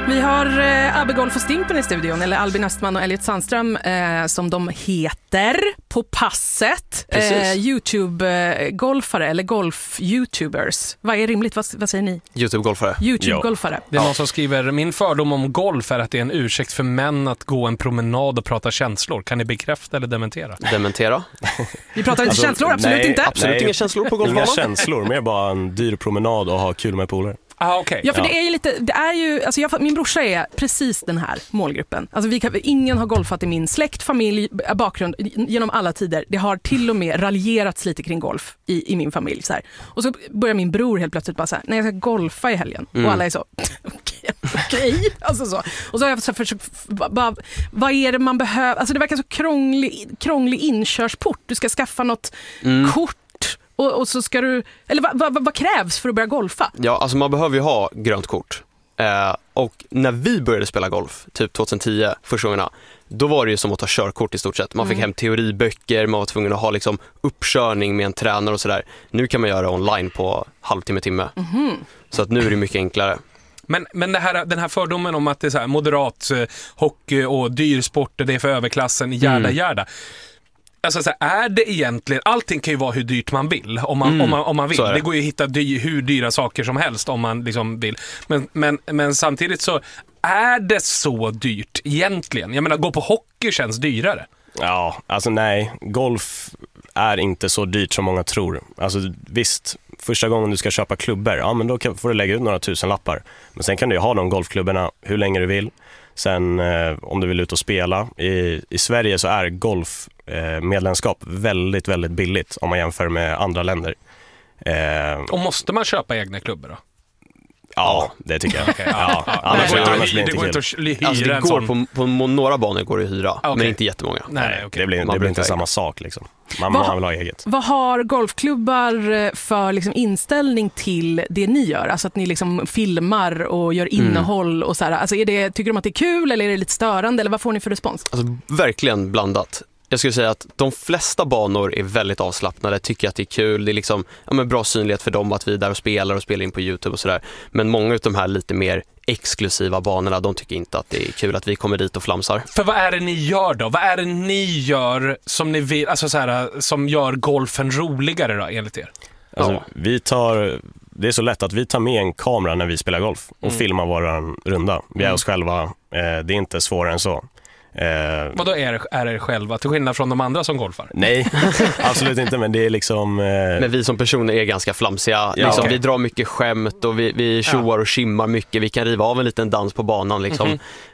Vi har Abbe Golf och Stimpen i studion, eller Albin Östman och Elliot Sandström som de heter på passet. YouTube-golfare eller golf-youtubers. Vad är rimligt? Vad säger ni? YouTube-golfare. YouTube-golfare. Det är någon som skriver, min fördom om golf är att det är en ursäkt för män att gå en promenad och prata känslor. Kan ni bekräfta eller dementera? Dementera. Vi pratar inte känslor, absolut inte. Absolut inga känslor på golfbanan. Inga känslor, mer bara en dyr promenad och ha kul med polare. Okay. Ja, för det är ju lite, det är ju, alltså min brorsa är precis den här målgruppen. Alltså ingen har golfat i min släkt, familj, bakgrund genom alla tider. Det har till och med raljerats lite kring golf i min familj. Så här. Och så börjar min bror helt plötsligt bara så här, nej jag ska golfa i helgen. Och alla är så, okej. Alltså så. Och så har jag försökt, vad är det man behöver? Alltså det verkar så krånglig inkörsport. Du ska skaffa något kort. Och så ska du, eller vad krävs för att börja golfa? Ja, alltså man behöver ju ha grönt kort. Och när vi började spela golf, typ 2010, första gångerna, då var det ju som att ta körkort i stort sett. Man fick hem teoriböcker, man var tvungen att ha liksom uppkörning med en tränare och sådär. Nu kan man göra online på timme. Så att nu är det mycket enklare. Men den här fördomen om att det är så här moderat hockey och dyr sport, det är för överklassen, gärda. Alltså så här, är det egentligen, allting kan ju vara hur dyrt man vill om man vill. Det går ju att hitta hur dyra saker som helst om man liksom vill. Men samtidigt så är det så dyrt egentligen. Jag menar, gå på hockey känns dyrare. Ja, alltså nej, golf är inte så dyrt som många tror. Alltså visst, första gången du ska köpa klubbor, ja men då får du lägga ut några tusenlappar. Men sen kan du ju ha de golfklubborna hur länge du vill. Sen om du vill ut och spela. I Sverige så är golfmedlemskap väldigt, väldigt billigt om man jämför med andra länder. Och måste man köpa egna klubbor då? Ja, det tycker jag. Okay, det går inte att hyra alltså, det går på några banor går det att hyra, men inte jättemånga. Nej, det blir inte samma sak liksom. Man vill ha eget. Vad har golfklubbar för liksom inställning till det ni gör? Alltså att ni liksom filmar och gör innehåll och så här. Alltså tycker de att det är kul eller är det lite störande eller vad får ni för respons? Alltså verkligen blandat. Jag skulle säga att de flesta banor är väldigt avslappnade, tycker att det är kul. Det är liksom bra synlighet för dem att vi är där och spelar in på YouTube och sådär. Men många av de här lite mer exklusiva banorna, de tycker inte att det är kul att vi kommer dit och flamsar. För vad är det ni gör då? Vad är det ni gör som ni vill, alltså så här, som gör golfen roligare då, enligt er? Alltså, det är så lätt att vi tar med en kamera när vi spelar golf och filmar våran runda. Vi är oss själva, det är inte svårare än så. Vadå är det själva, till skillnad från de andra som golfar? Nej, absolut inte, men det är liksom Men vi som personer är ganska flamsiga liksom, vi drar mycket skämt och vi tjoar och skimmar mycket. Vi kan riva av en liten dans på banan liksom.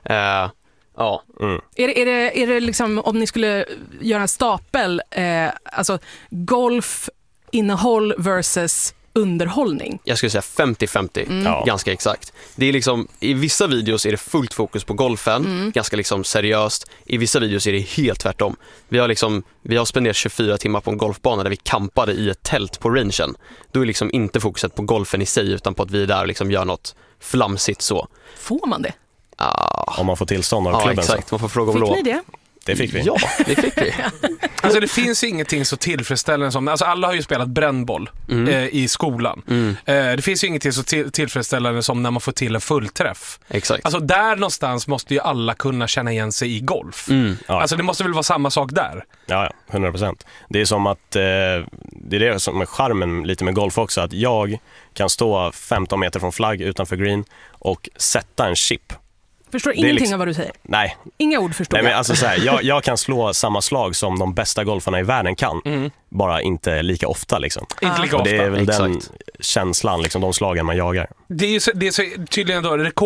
Är det liksom, om ni skulle göra en stapel, alltså golfinnehåll versus underhållning? Jag skulle säga 50-50, ganska exakt. Det är liksom, i vissa videos är det fullt fokus på golfen, ganska liksom seriöst. I vissa videos är det helt tvärtom. Vi har spenderat 24 timmar på en golfbana där vi kampade i ett tält på rangen. Då är liksom inte fokuset på golfen i sig utan på att vi där liksom gör något flamsigt så. Får man det? Om man får tillstånd av klubben. Exakt, man får fråga om lov. Fick ni det? Det fick vi. Ja, det fick vi. Alltså det finns ju ingenting så tillfredsställande som, alltså alla har ju spelat brännboll i skolan. Det finns ju ingenting så tillfredsställande som när man får till en fullträff. Exakt. Alltså där någonstans måste ju alla kunna känna igen sig i golf. Alltså det måste väl vara samma sak där. Ja, 100%. Det är som att det är det som är charmen lite med golf också, att jag kan stå 15 meter från flagg utanför green och sätta en chip. Förstår ingenting av vad du säger? Nej. Inga ord förstår jag. Men alltså så här, jag kan slå samma slag som de bästa golfarna i världen kan. Bara inte lika ofta liksom. Inte lika ofta. Det är väl den känslan, liksom, de slagen man jagar. Det är så tydligen då rekord